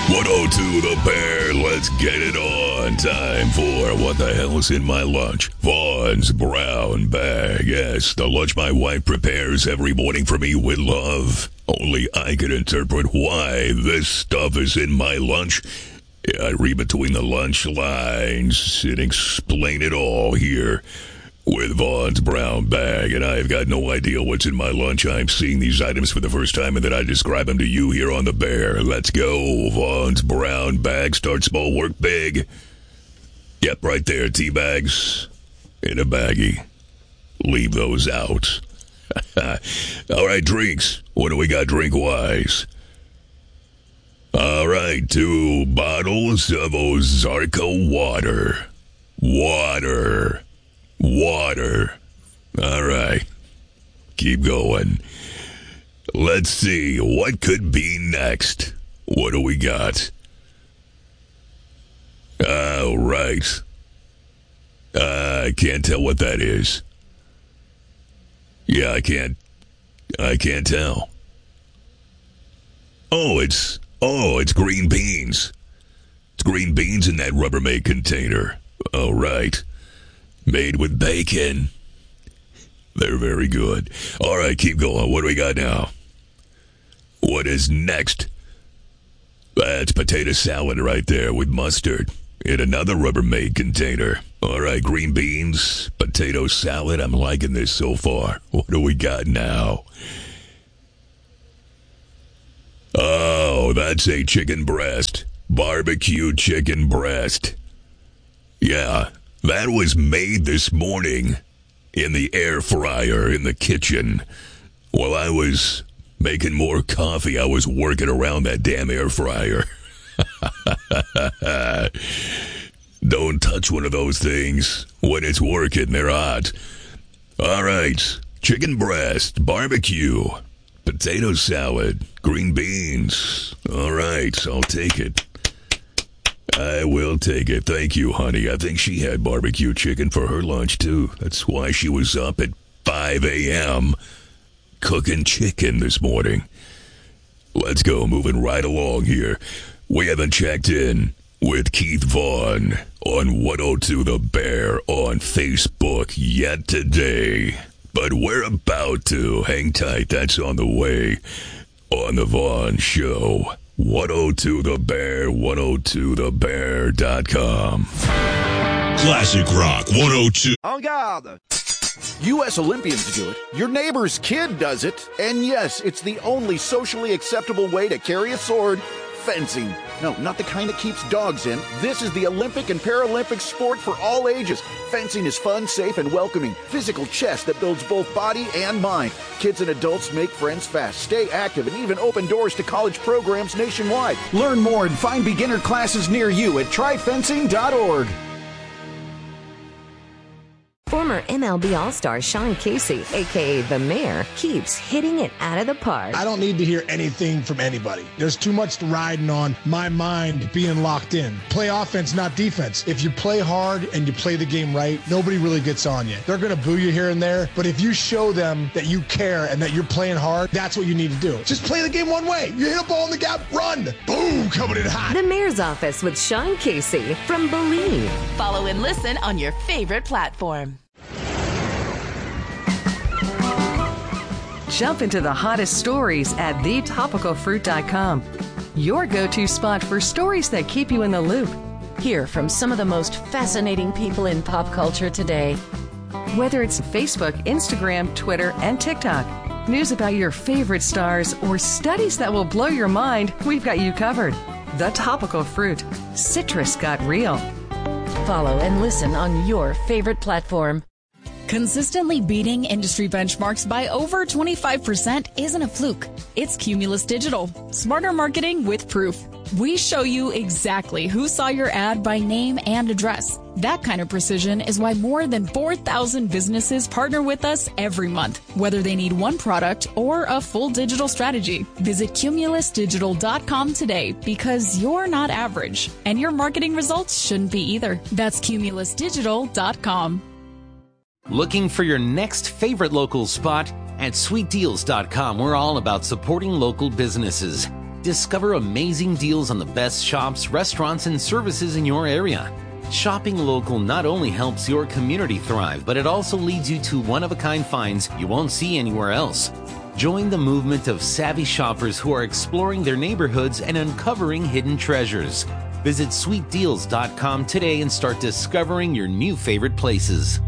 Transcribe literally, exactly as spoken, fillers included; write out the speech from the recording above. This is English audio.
one oh two The Bear, let's get it on. Time for What the Hell's in My Lunch? Vaughn's Brown Bag. Yes, the lunch my wife prepares every morning for me with love. Only I can interpret why this stuff is in my lunch. Yeah, I read between the lunch lines and explain it all here with Vaughn's Brown Bag, and I've got no idea what's in my lunch. I'm seeing these items for the first time, and then I describe them to you here on The Bear. Let's go. Vaughn's Brown Bag. Start small, work big. Yep, right there. Tea bags in a baggie. Leave those out. All right, drinks. What do we got drink-wise? All right, two bottles of Ozarka water. Water. Water. All right. Keep going. Let's see. What could be next? What do we got? All right. Uh, I can't tell what that is. Yeah, I can't. I can't tell. Oh, it's... Oh, it's green beans. It's green beans in that Rubbermaid container. All right. Made with bacon. They're very good. All right, keep going. What do we got now? What is next? That's potato salad right there with mustard in another Rubbermaid container. All right, green beans, potato salad. I'm liking this so far. What do we got now? Oh, that's a chicken breast. Barbecue chicken breast. Yeah. That was made this morning in the air fryer in the kitchen. While I was making more coffee, I was working around that damn air fryer. Don't touch one of those things when it's working. They're hot. All right. Chicken breast, barbecue, potato salad, green beans. All right. I'll take it. I will take it. Thank you, honey. I think she had barbecue chicken for her lunch, too. That's why she was up at five a.m. cooking chicken this morning. Let's go. Moving right along here. We haven't checked in with Keith Vaughn on one oh two The Bear on Facebook yet today. But we're about to. Hang tight. That's on the way on The Vaughn Show. one oh two The Bear, one oh two the bear dot com. Classic Rock one oh two. En garde! U S Olympians do it. Your neighbor's kid does it. And yes, it's the only socially acceptable way to carry a sword. Fencing. No, not the kind that keeps dogs in. This is the Olympic and Paralympic sport for all ages. Fencing is fun, safe, and welcoming. Physical chess that builds both body and mind. Kids and adults make friends fast, stay active, and even open doors to college programs nationwide. Learn more and find beginner classes near you at try fencing dot org. Former M L B All-Star Sean Casey, a k a. The Mayor, keeps hitting it out of the park. I don't need to hear anything from anybody. There's too much riding on my mind being locked in. Play offense, not defense. If you play hard and you play the game right, nobody really gets on you. They're going to boo you here and there, but if you show them that you care and that you're playing hard, that's what you need to do. Just play the game one way. You hit a ball in the gap, run. Boom, coming in hot. The Mayor's Office with Sean Casey from Believe. Follow and listen on your favorite platform. Jump into the hottest stories at the topical fruit dot com. Your go-to spot for stories that keep you in the loop. Hear from some of the most fascinating people in pop culture today. Whether it's Facebook, Instagram, Twitter, and TikTok, news about your favorite stars, or studies that will blow your mind, we've got you covered. The Topical Fruit. Citrus got real. Follow and listen on your favorite platform. Consistently beating industry benchmarks by over twenty-five percent isn't a fluke. It's Cumulus Digital. Smarter marketing with proof. We show you exactly who saw your ad by name and address. That kind of precision is why more than four thousand businesses partner with us every month, whether they need one product or a full digital strategy. Visit cumulus digital dot com today because you're not average, and your marketing results shouldn't be either. That's cumulus digital dot com. Looking for your next favorite local spot? At sweet deals dot com, we're all about supporting local businesses. Discover amazing deals on the best shops, restaurants, and services in your area. Shopping local not only helps your community thrive, but it also leads you to one-of-a-kind finds you won't see anywhere else. Join the movement of savvy shoppers who are exploring their neighborhoods and uncovering hidden treasures. Visit sweet deals dot com today and start discovering your new favorite places.